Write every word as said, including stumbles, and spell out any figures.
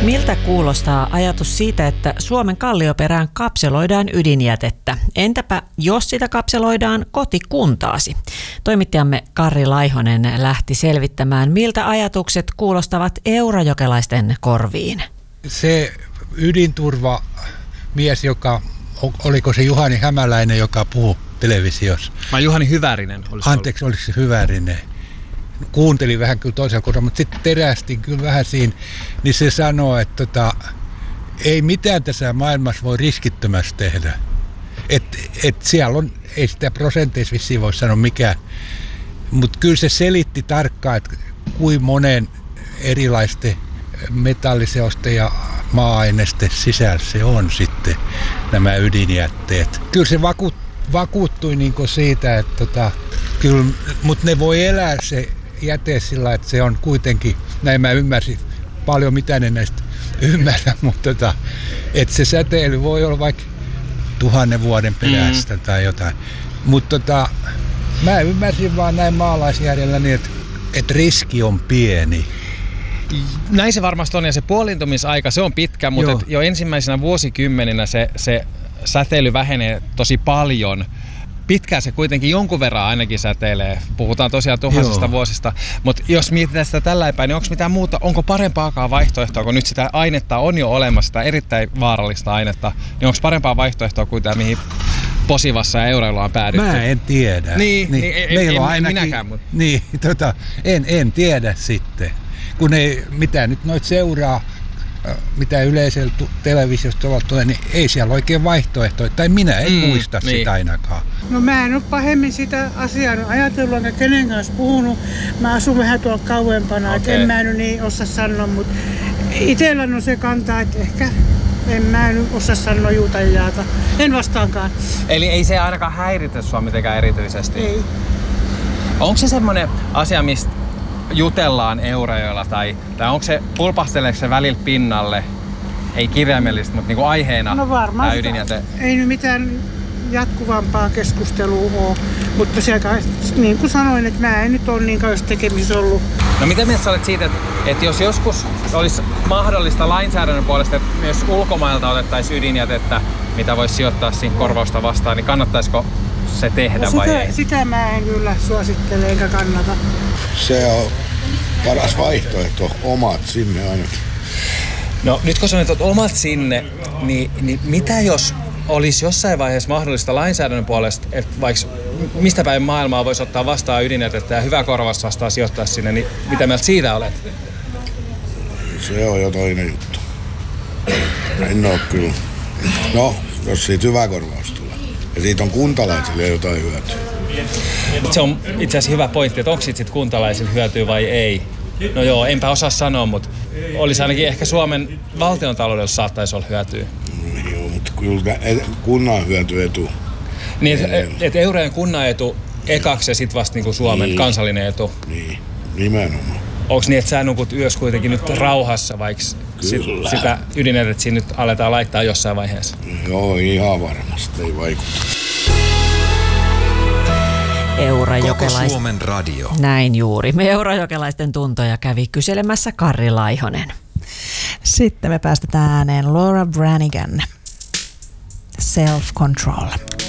Miltä kuulostaa ajatus siitä, että Suomen kallioperään kapseloidaan ydinjätettä? Entäpä jos sitä kapseloidaan kotikuntaasi? Toimittajamme Karri Laihonen lähti selvittämään, miltä ajatukset kuulostavat eurajokelaisten korviin. Se ydinturvamies, joka, oliko se Juhani Hämäläinen, joka puhui televisiossa? Vai Juhani Hyvärinen? Anteeksi, oliko se Hyvärinen? Kuuntelin vähän kyllä toisella kohdalla, mutta sitten terästin kyllä vähän siinä, niin se sanoo, että tota, ei mitään tässä maailmassa voi riskittömästi tehdä. Että et siellä on, ei sitä prosenteissa vissiin voi sanoa mikään, mutta kyllä se selitti tarkkaan, että kuinka monen erilaisten metalliseosten ja maa-aineisten sisällä se on sitten nämä ydinjätteet. Kyllä se vaku, vakuuttui niinku siitä, että tota, kyllä, mutta ne voi elää se jäte sillä, että se on kuitenkin, näin mä ymmärsin paljon mitä ne näistä ymmärrä, mutta tota, että se säteily voi olla vaikka tuhannen vuoden perästä mm. tai jotain. Mutta tota, mä ymmärsin vaan näin maalaisjärjellä niin, että, että riski on pieni. Näin se varmasti on, ja se puoliintumisaika, se on pitkä, mutta jo, jo ensimmäisenä vuosikymmeninä se, se säteily vähenee tosi paljon. Pitkään se kuitenkin jonkun verran ainakin säteilee. Puhutaan tosiaan tuhansista Joo. vuosista. Mutta jos mietitään sitä tällä päin, niin onko mitään muuta, onko parempaakaan vaihtoehtoa, kun nyt sitä ainetta on jo olemassa, sitä erittäin vaarallista ainetta, niin onko parempaa vaihtoehtoa kuin tämä, mihin Posivassa ja Eurajoella on päädytty? Mä en tiedä. Niin, niin, niin meillä en, on ainakin, minäkään. Mutta. Niin, tota, en, en tiedä sitten. Kun ei, mitä nyt noit seuraa, mitä yleisellä televisiosta tulee, niin ei siellä oikein vaihtoehtoja, tai minä en mm, muista niin. sitä ainakaan. No mä en ole pahemmin sitä asiaa ajatellut, enkä kenen kanssa puhunut. Mä asun vähän tuolla kauempana, okay. että en mä nyt niin osaa sanoa, mutta itsellä on se kanta, että ehkä en mä nyt osaa sanoa juuta ja jaata. En vastaankaan. Eli ei se ainakaan häiritä sua mitenkään erityisesti? Ei. Onko se semmoinen asia, mistä jutellaan Eurajoella, tai, tai onko se, pulpasteleeko se välillä pinnalle, ei kirjaimellisesti, mutta niinku aiheena no varmaan tämä ydinjäte? Ei nyt mitään jatkuvampaa keskustelua ole, mutta sieltä, niin kuin sanoin, että mä en nyt ole niin kauheasti tekemisissä ollut. No mitä mieltä sä olet siitä, että, että jos joskus olisi mahdollista lainsäädännön puolesta, että myös ulkomailta otettaisiin ydinjätettä, mitä voisi sijoittaa siihen korvausta vastaan, niin kannattaisiko se tehdä no sitä, vai ei? Sitä mä en kyllä suosittele eikä kannata. Se on paras vaihtoehto, omat sinne ainakin. No nyt kun sanoit, että omat sinne, niin, niin mitä jos olisi jossain vaiheessa mahdollista lainsäädännön puolesta, että vaikka mistä päin maailmaa voisi ottaa vastaan ydinjätettä ja hyvä korvaus vastaan sijoittaa sinne, niin mitä mieltä siitä olet? Se on jo toinen juttu. En ole kyllä. No, jos siitä hyvä korvaus tulee. Ja siitä on kuntalaisille jotain hyötyä. Se on itse asiassa hyvä pointti, että onko siitä sit kuntalaisille hyötyä vai ei. No joo, enpä osaa sanoa, mutta olisi ainakin ehkä Suomen valtiontaloudella saattaisi olla hyötyä. No, joo, mutta kyllä kunnan hyöty etu. Niin, että et Eurajoen kunnan etu ekaksi ja sitten vasta niinku Suomen niin. kansallinen etu. Niin, nimenomaan. Onko niin, että sä nukut yössä kuitenkin nyt rauhassa, vaikka sit, sitä ydinjätettä siinä nyt aletaan laittaa jossain vaiheessa? Joo, ihan varmasti, ei vaikuta. Eurajokelais... Koko Suomen radio. Näin juuri. Me eurajokelaisten tuntoja kävi kyselemässä Karri Laihonen. Sitten me päästetään ääneen Laura Branigan. Self Control.